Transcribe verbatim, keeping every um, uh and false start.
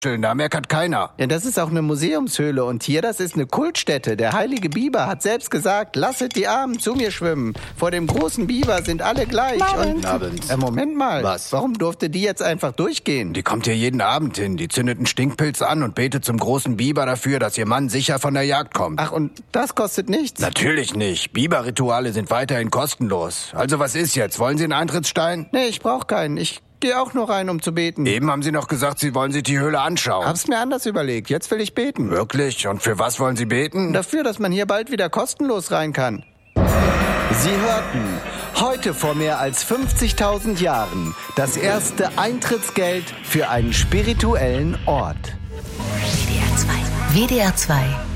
Da meckert keiner. Ja, das ist auch eine Museumshöhle und hier, das ist eine Kultstätte. Der heilige Biber hat selbst gesagt, lasset die Armen zu mir schwimmen. Vor dem großen Biber sind alle gleich. Abend. Abend. Äh, Moment mal. Was? Warum durfte die jetzt einfach durchgehen? Die kommt hier jeden Abend hin. Die zündet einen Stinkpilz an und betet zum großen Biber dafür, dass ihr Mann sicher von der Jagd kommt. Ach, und das kostet nichts? Natürlich nicht. Biberrituale sind weiterhin kostenlos. Also was ist jetzt? Wollen Sie einen Eintrittsstein? Nee, ich brauch keinen. Ich geh auch nur rein, um zu beten. Eben haben Sie noch gesagt, Sie wollen sich die Höhle anschauen. Hab's mir anders überlegt. Jetzt will ich beten. Wirklich? Und für was wollen Sie beten? Dafür, dass man hier bald wieder kostenlos rein kann. Sie hörten heute vor mehr als fünfzigtausend Jahren das erste Eintrittsgeld für einen spirituellen Ort. W D R zwei. W D R zwei